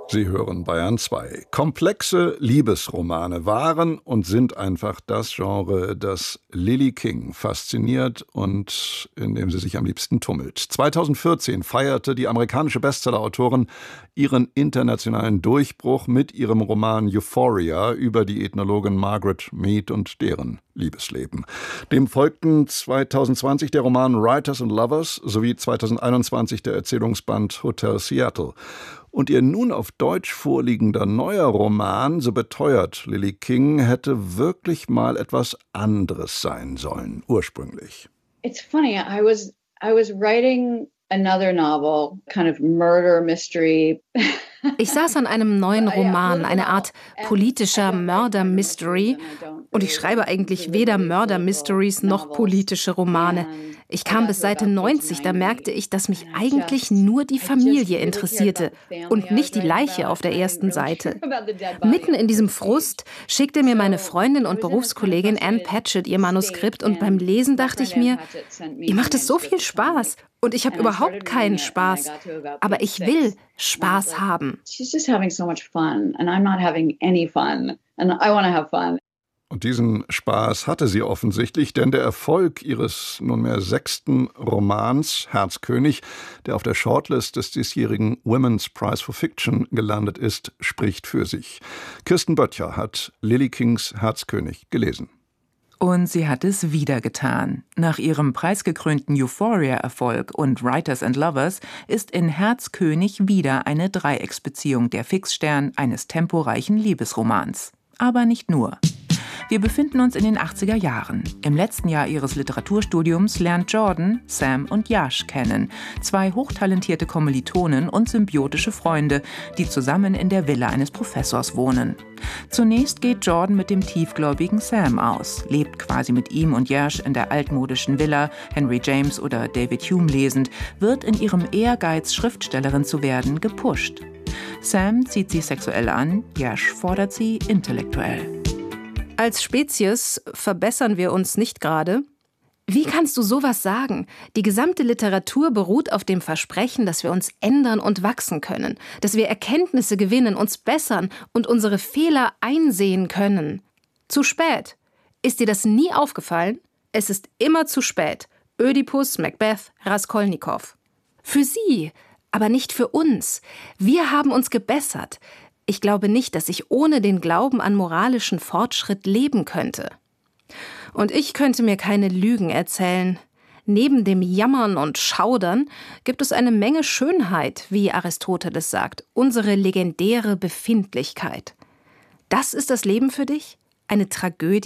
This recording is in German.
Sie hören Bayern 2. Komplexe Liebesromane waren und sind einfach das Genre, das Lily King fasziniert und in dem sie sich am liebsten tummelt. 2014 feierte die amerikanische Bestsellerautorin ihren internationalen Durchbruch mit ihrem Roman Euphoria über die Ethnologin Margaret Mead und deren Liebesleben. Dem folgten 2020 der Roman Writers and Lovers sowie 2021 der Erzählungsband Hotel Seattle. Und ihr nun auf Deutsch vorliegender neuer Roman, so beteuert Lily King, hätte wirklich mal etwas anderes sein sollen, ursprünglich. It's funny, I was writing another novel, kind of murder mystery. Ich saß an einem neuen Roman, eine Art politischer Mörder-Mystery. Und ich schreibe eigentlich weder Mörder-Mysteries noch politische Romane. Ich kam bis Seite 90, da merkte ich, dass mich eigentlich nur die Familie interessierte und nicht die Leiche auf der ersten Seite. Mitten in diesem Frust schickte mir meine Freundin und Berufskollegin Ann Patchett ihr Manuskript und beim Lesen dachte ich mir, ihr macht es so viel Spaß und ich habe überhaupt keinen Spaß, aber ich will Spaß haben. She's just having so much fun and I'm not having any fun and I want to have fun. Und diesen Spaß hatte sie offensichtlich, denn der Erfolg ihres nunmehr 6. Romans Herzkönig, der auf der Shortlist des diesjährigen Women's Prize for Fiction gelandet ist, spricht für sich. Kirsten Böttcher hat Lily Kings Herzkönig gelesen. Und sie hat es wieder getan. Nach ihrem preisgekrönten Euphoria-Erfolg und Writers and Lovers ist in Herzkönig wieder eine Dreiecksbeziehung der Fixstern eines temporeichen Liebesromans. Aber nicht nur. Wir befinden uns in den 80er Jahren. Im letzten Jahr ihres Literaturstudiums lernt Jordan Sam und Yash kennen. 2 hochtalentierte Kommilitonen und symbiotische Freunde, die zusammen in der Villa eines Professors wohnen. Zunächst geht Jordan mit dem tiefgläubigen Sam aus, lebt quasi mit ihm und Yash in der altmodischen Villa, Henry James oder David Hume lesend, wird in ihrem Ehrgeiz, Schriftstellerin zu werden, gepusht. Sam zieht sie sexuell an, Yash fordert sie intellektuell. Als Spezies verbessern wir uns nicht gerade. Wie kannst du sowas sagen? Die gesamte Literatur beruht auf dem Versprechen, dass wir uns ändern und wachsen können, dass wir Erkenntnisse gewinnen, uns bessern und unsere Fehler einsehen können. Zu spät. Ist dir das nie aufgefallen? Es ist immer zu spät. Ödipus, Macbeth, Raskolnikow. Für sie, aber nicht für uns. Wir haben uns gebessert. Ich glaube nicht, dass ich ohne den Glauben an moralischen Fortschritt leben könnte. Und ich könnte mir keine Lügen erzählen. Neben dem Jammern und Schaudern gibt es eine Menge Schönheit, wie Aristoteles sagt, unsere legendäre Befindlichkeit. Das ist das Leben für dich? Eine Tragödie?